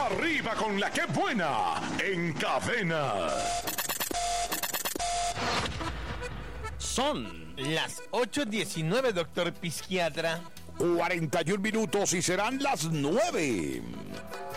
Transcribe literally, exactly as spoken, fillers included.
Arriba con la que buena en Cadena. Son las ocho diecinueve, doctor psiquiatra. cuarenta y un minutos y serán las nueve.